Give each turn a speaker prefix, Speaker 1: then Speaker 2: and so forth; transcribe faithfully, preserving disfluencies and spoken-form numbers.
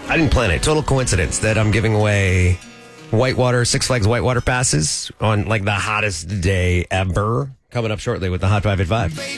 Speaker 1: I didn't plan it. Total coincidence that I'm giving away Whitewater, Six Flags Whitewater passes on like the hottest day ever. Coming up shortly with the Hot Five at Five.